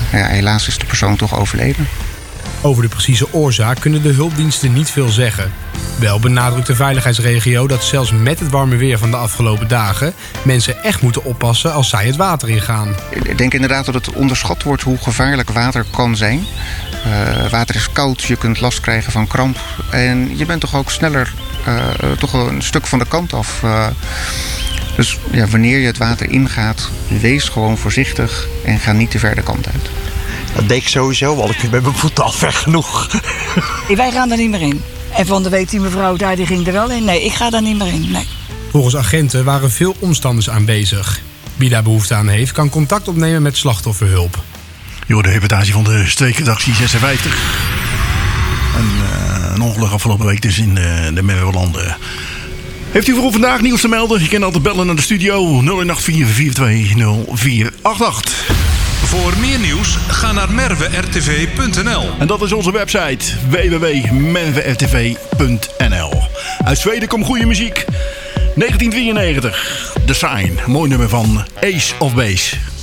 helaas is de persoon toch overleden. Over de precieze oorzaak kunnen de hulpdiensten niet veel zeggen. Wel benadrukt de veiligheidsregio dat zelfs met het warme weer van de afgelopen dagen mensen echt moeten oppassen als zij het water ingaan. Ik denk inderdaad dat het onderschat wordt hoe gevaarlijk water kan zijn. Water is koud, je kunt last krijgen van kramp. En je bent toch ook sneller toch een stuk van de kant af. Dus ja, wanneer je het water ingaat, wees gewoon voorzichtig en ga niet te ver de kant uit. Dat deed ik sowieso, want ik vind met mijn voeten al ver genoeg. Wij gaan er niet meer in. En van de week die mevrouw daar, die ging er wel in. Nee, ik ga daar niet meer in, nee. Volgens agenten waren veel omstanders aanwezig. Wie daar behoefte aan heeft, kan contact opnemen met slachtofferhulp. De reportage van de streekredactie 56. Een ongeluk afgelopen week dus in de Merwelanden. Heeft u voor vandaag nieuws te melden? Je kan altijd bellen naar de studio 018-442-0488. Voor meer nieuws, ga naar merwertv.nl. En dat is onze website www.merwertv.nl. Uit Zweden komt goede muziek. 1993, The Sign. Mooi nummer van Ace of Base.